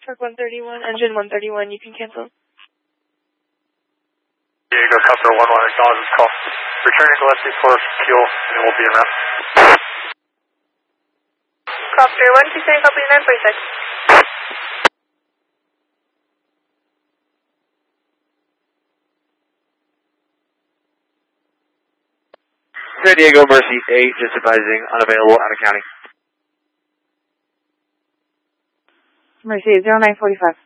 Truck 131, engine 131, you can cancel. Diego, Copter 1-1, acknowledges call. Returning Gillespie for fuel, and we'll be en route. Copter 127, copy 946. San Diego, Mercy 8, just advising, unavailable out of county. Mercy 0945.